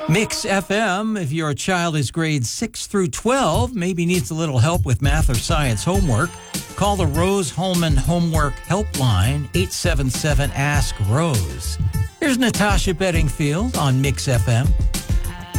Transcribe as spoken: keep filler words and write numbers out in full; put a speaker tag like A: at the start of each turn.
A: Mix F M, if your child is grades six through twelve, maybe needs a little help with math or science homework, call the Rose Holman Homework Helpline, eight seven seven, ask Rose. Here's Natasha Bedingfield on Mix F M.